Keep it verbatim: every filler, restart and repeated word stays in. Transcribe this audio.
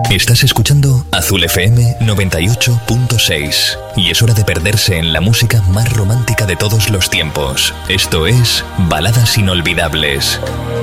Estás escuchando Azul F M noventa y ocho punto seis y es hora de perderse en la música más romántica de todos los tiempos. Esto es Baladas Inolvidables.